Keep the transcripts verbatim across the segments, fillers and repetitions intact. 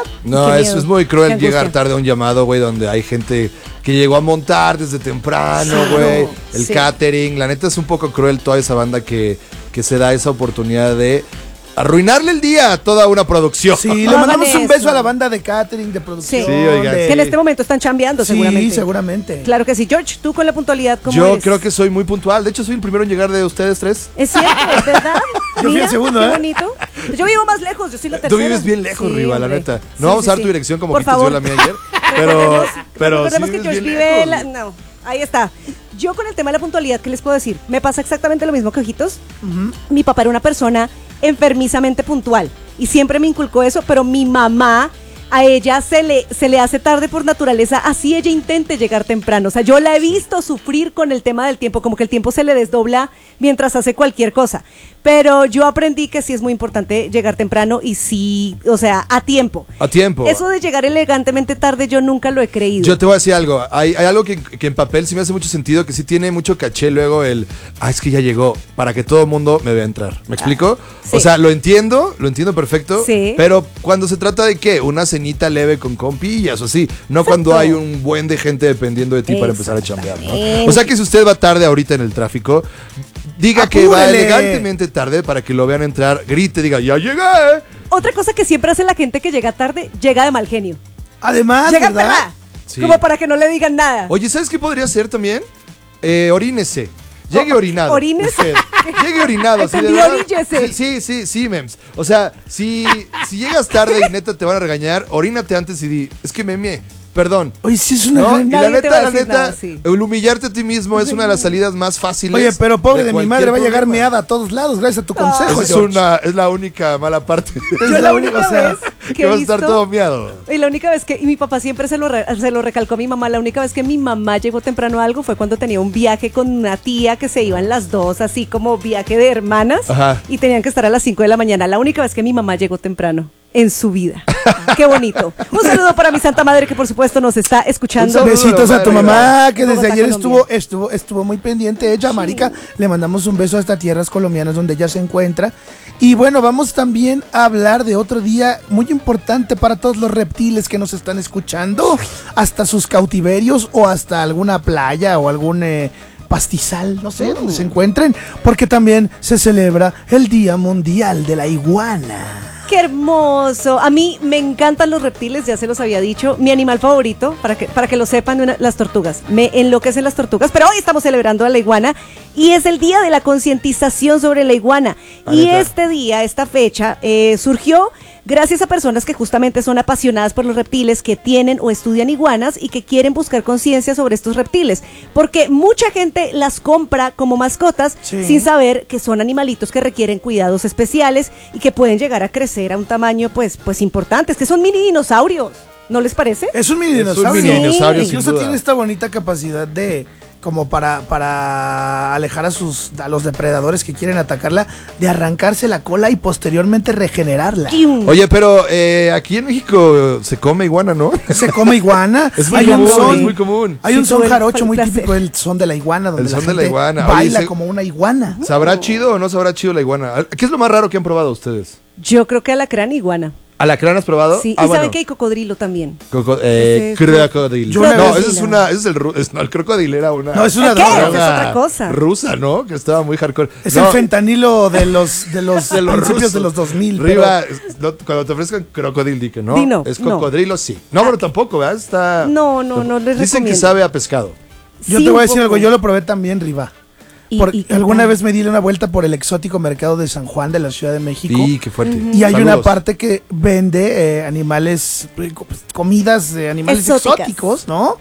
No, es, es muy cruel llegar tarde a un llamado, güey, donde hay gente que llegó a montar desde temprano, güey. El sí. catering, la neta es un poco cruel toda esa banda que, que se da esa oportunidad de arruinarle el día a toda una producción. Sí, le mandamos un beso a la banda de catering, de producción. Sí, sí oigan. De... Que en este momento están chambeando, sí, seguramente. Sí, seguramente. Claro que sí. George, ¿tú con la puntualidad cómo Yo eres? creo que soy muy puntual. De hecho, soy el primero en llegar de ustedes tres. Es cierto, es verdad. Yo fui el segundo, qué ¿eh? bonito. Yo vivo más lejos, yo soy la tercera. Tú vives bien lejos, sí, Riva, la hombre. neta. No sí, vamos sí, a dar sí. tu dirección como Por Quitos dio la mía ayer. Pero, pero recordemos sí que George bien vive lejos. la... No, ahí está. Yo con el tema de la puntualidad, ¿qué les puedo decir? Me pasa exactamente lo mismo que Ojitos. Uh-huh. Mi papá era una persona enfermizamente puntual y siempre me inculcó eso, pero mi mamá, a ella se le, se le hace tarde por naturaleza, así ella intente llegar temprano. O sea, yo la he visto sufrir con el tema del tiempo, como que el tiempo se le desdobla mientras hace cualquier cosa. Pero yo aprendí que sí es muy importante llegar temprano y sí, o sea, a tiempo. A tiempo. Eso de llegar elegantemente tarde yo nunca lo he creído. Yo te voy a decir algo. Hay, hay algo que, que en papel sí me hace mucho sentido, que sí tiene mucho caché luego el, ah, es que ya llegó, para que todo el mundo me vea entrar. ¿Me explico? Ah, sí. O sea, lo entiendo, lo entiendo perfecto. Sí. Pero cuando se trata de ¿qué? Una cenita leve con compillas o así. No Exacto. Cuando hay un buen de gente dependiendo de ti para empezar a chambear, ¿no? O sea que si usted va tarde ahorita en el tráfico, diga Apúrele. Que va elegantemente tarde para que lo vean entrar, grite, diga, ¡ya llegué! Otra cosa que siempre hace la gente que llega tarde, llega de mal genio. Además, llega ¿verdad? Perra, sí. Como para que no le digan nada. Oye, ¿sabes qué podría ser también? Eh, orínese. Llegue orinado. ¿Orínese? Llegue orinado. Sí, oríllese. Sí, sí, sí, mems. O sea, si, si llegas tarde y neta te van a regañar, orínate antes y di, es que me mie. Perdón. Oye, sí es una ¿no? gran... Y la neta, la neta, nada, sí. el humillarte a ti mismo es una de las salidas más fáciles. Oye, pero pobre de, de mi madre, va a llegar problema. meada a todos lados gracias a tu consejo. Es, una, es la única mala parte. Yo la única o sea, vez que, que vas a estar todo miado. Y la única vez que, y mi papá siempre se lo, re, se lo recalcó a mi mamá, la única vez que mi mamá llegó temprano a algo fue cuando tenía un viaje con una tía que se iban las dos, así como viaje de hermanas. Ajá. Y tenían que estar a las cinco de la mañana. La única vez que mi mamá llegó temprano en su vida. Qué bonito. Un saludo para mi santa madre que por supuesto nos está escuchando. Besitos a tu mamá que desde ayer estuvo, estuvo, estuvo muy pendiente ella, sí. Marica. Le mandamos un beso hasta tierras colombianas donde ella se encuentra. Y bueno, vamos también a hablar de otro día muy importante para todos los reptiles que nos están escuchando, hasta sus cautiverios o hasta alguna playa o algún eh, pastizal, no sé, uh. donde se encuentren, porque también se celebra el Día Mundial de la Iguana. ¡Qué hermoso! A mí me encantan los reptiles, ya se los había dicho. Mi animal favorito, para que, para que lo sepan, una, las tortugas. Me enloquecen las tortugas, pero hoy estamos celebrando a la iguana y es el día de la concientización sobre la iguana. Ah, y este día, esta fecha, eh, surgió gracias a personas que justamente son apasionadas por los reptiles, que tienen o estudian iguanas y que quieren buscar conciencia sobre estos reptiles. Porque mucha gente las compra como mascotas sí. sin saber que son animalitos que requieren cuidados especiales y que pueden llegar a crecer a un tamaño pues, pues importante. Es que son mini dinosaurios, ¿no les parece? Es un mini dinosaurio. Es un mini dinosaurio, sí. Incluso tiene esta bonita capacidad de... como para, para alejar a sus a los depredadores que quieren atacarla, de arrancarse la cola y posteriormente regenerarla. Oye, pero eh, aquí en México se come iguana, ¿no? Se come iguana. Es muy hay común, un son, es muy común. Hay sí, un son jarocho muy placer. típico, el son de la iguana, donde el son la gente de la iguana. baila Oye, se... como una iguana. ¿Sabrá chido o no sabrá chido la iguana? ¿Qué es lo más raro que han probado ustedes? Yo creo que alacrán iguana. ¿Alacrán has probado? Sí, ah, y bueno. saben que hay cocodrilo también. Coco eh, este crocodilo. No, no, ese es una, ese es el, es, no, el crocodilo era una. No, es una ¿Qué? droga. Es otra cosa. Rusa, ¿no? Que estaba muy hardcore. Es no, el fentanilo de los de los, de los principios rusos. de los dos mil. Riva, pero... no, cuando te ofrezcan crocodilo, di que no. Dino, es cocodrilo, no. sí. No, pero tampoco, ¿verdad? Está. No, no, no les Dicen recomiendo. que sabe a pescado. Yo sí, te voy a decir poco. algo, yo lo probé también, Riva. Y, Por, y, alguna y, vez me di una vuelta por el exótico mercado de San Juan de la Ciudad de México. Sí, qué fuerte. Uh-huh. Y hay Saludos. una parte que vende eh, animales, eh, comidas de animales Exóticas. exóticos, ¿no?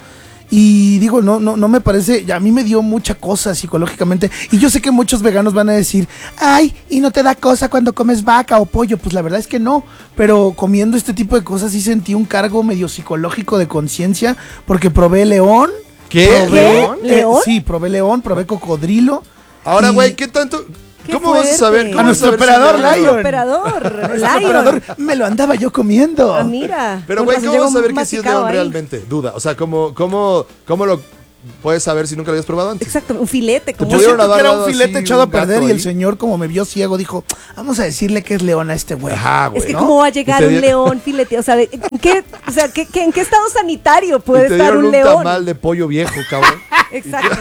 Y digo, no, no, no me parece, a mí me dio mucha cosa psicológicamente. Y yo sé que muchos veganos van a decir, ay, ¿y no te da cosa cuando comes vaca o pollo? Pues la verdad es que no, pero comiendo este tipo de cosas sí sentí un cargo medio psicológico de conciencia, porque probé león. ¿Qué? Probé, ¿León? eh, ¿León? sí, probé león, probé cocodrilo. Ahora, y- güey, ¿qué tanto? Qué ¿Cómo vas a saber? fuerte. ¿Cómo A vas a nuestro saber si operador, no? Lion. Operador, Nuestro Lion. operador me lo andaba yo comiendo. Ah, mira. Pero, con güey, razón ¿cómo vas a llegó saber que sí es masticado león ahí. realmente? Duda. O sea, ¿cómo, cómo, cómo lo puedes saber si nunca lo habías probado antes. Exacto, un filete. Como Yo pudieron siento que haber era un dado filete así echado a un gato perder y el ahí. señor, como me vio ciego, dijo, vamos a decirle que es león a este güey. Ajá, güey. Es que ¿no? cómo va a llegar Y te un di- león filete, o sea, ¿en qué, o sea, ¿qué, qué- en qué estado sanitario y puede te estar dieron un un león? tamal de pollo viejo, cabrón. Exacto.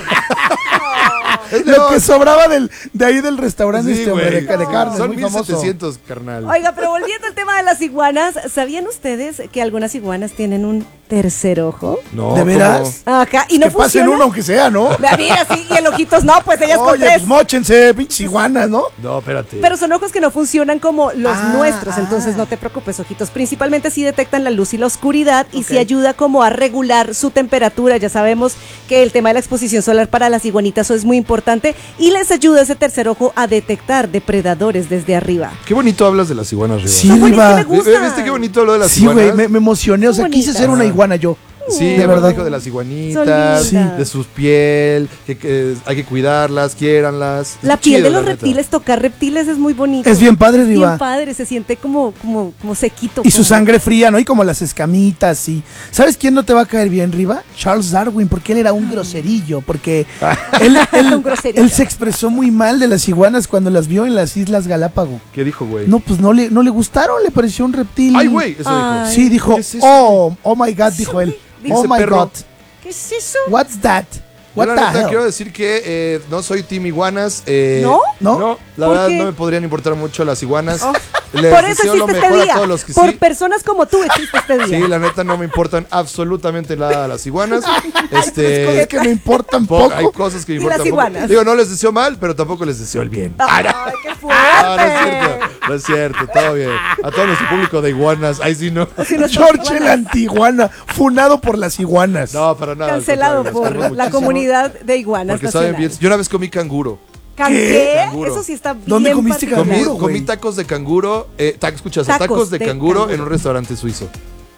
Es Lo león. que sobraba del, de ahí del restaurante Sí, este hombre, de, güey. de carne, Son muy mil famoso. setecientos, carnal. Oiga, pero volviendo al tema de las iguanas, ¿sabían ustedes que algunas iguanas tienen un tercer ojo? No, ¿De ¿cómo? veras? Ajá, y no que pasen funciona. uno aunque sea, ¿no? Mira, mira, sí, y el ojitos no, pues ellas con Oye, tres. pues móchense, pinches iguanas, ¿no? No, espérate. Pero son ojos que no funcionan como los Ah, nuestros, ah. entonces no te preocupes, ojitos. Principalmente sí detectan la luz y la oscuridad y Ok. sí ayuda como a regular su temperatura. Ya sabemos que el tema de la exposición solar para las iguanitas es muy importante y les ayuda ese tercer ojo a detectar depredadores desde arriba. Qué bonito hablas de las iguanas, Riva. Sí, Son bonitas, Riva. me gustan. ¿Viste qué bonito habló de las Sí, iguanas? güey, me, me emocioné, o sea, Son quise bonitas. ser una iguana yo. Sí, de de verdad. verdad. De las iguanitas, Son lindas. de su piel, que, que hay que cuidarlas, quiéranlas. La Está piel chido, de los la neta. reptiles, tocar reptiles es muy bonito. Es bien padre, Riva. Bien padre, se siente como, como, como sequito. Y su como- sangre fría, ¿no? Y como las escamitas, y... ¿Sabes quién no te va a caer bien, Riva? Charles Darwin, porque él era un groserillo, porque él, él- Un groserillo. él se expresó muy mal de las iguanas cuando las vio en las Islas Galápagos. ¿Qué dijo, güey? No, pues no le, no le gustaron, le pareció un reptil. Ay, güey, eso Ay. dijo. Sí, dijo, ¿Qué es eso, oh, oh my God, dijo él. Dice Oh my perro. God, ¿Qué es eso? what's that? Yo What la the neta hell? quiero decir que eh, no soy team iguanas. eh, ¿No? ¿No? la ¿Por verdad qué? no me podrían importar mucho las iguanas. Oh. Les Por eso deseo lo existe mejor este a día. todos los que Por sí. personas como tú existe este día. Sí, la neta no me importan absolutamente nada las iguanas. Hay este, cosas que me importan po- poco. hay cosas que me Y importan las poco. iguanas. Digo, no les deseo mal, pero tampoco les deseo el bien. Ay, qué fuerte. Ah, no es cierto, no es cierto, todo bien. A todo nuestro público de iguanas, ahí sí no. Sí, nuestras George el iguanas. antiguana, funado por las iguanas. No, para nada. al Cancelado contrario, por les amo la muchísimo, comunidad de iguanas. Porque saben bien. nacionales. Yo una vez comí canguro. ¿Can- ¿Qué? ¿Qué? Canguro. Eso sí está bien. ¿Dónde comiste particular. Comí, Canguro, comí güey. tacos de canguro, eh, ta- escuchas, Tacos tacos de, de canguro, canguro. en un restaurante suizo.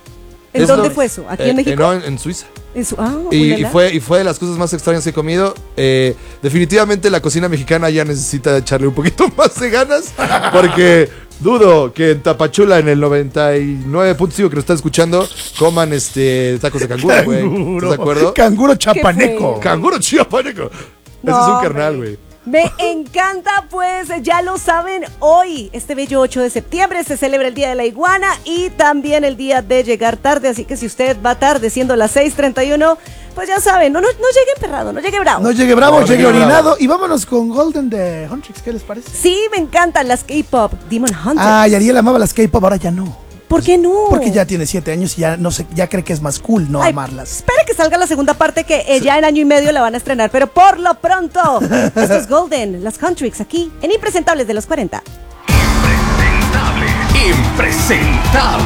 ¿En Es dónde lo- fue eso? ¿Aquí eh, en México? eh, no, en, en Suiza. En su- ah, Y, y ulala. fue, y fue de las cosas más extrañas que he comido. Eh, definitivamente la cocina mexicana ya necesita echarle un poquito más de ganas. Porque dudo que en Tapachula, en el noventa y nueve punto cinco que nos está escuchando, coman este tacos de canguro, güey. ¿Estás de acuerdo? Canguro chapaneco. feo. Canguro chiapaneco. Ese es un No, carnal, hombre. güey. Me encanta, pues ya lo saben, hoy, este bello ocho de septiembre, se celebra el Día de la Iguana y también el día de llegar tarde, así que si usted va tarde, siendo las seis treinta y uno, pues ya saben, no, no, no llegue emperrado, no llegue bravo. No llegue bravo, No, llegue llegue orinado. bravo. Y vámonos con Golden de Huntrix, ¿qué les parece? Sí, me encantan las K-pop, Demon Hunter. Ay, Ariel amaba las K-pop, ahora ya no. ¿Por qué no? Porque ya tiene siete años y ya no sé, ya cree que es más cool no Ay, amarlas. Espere que salga la segunda parte que eh, ya en año y medio la van a estrenar, pero por lo pronto, esto es Golden, las Huntrix aquí en Impresentables de los cuarenta. Impresentable. Impresentable.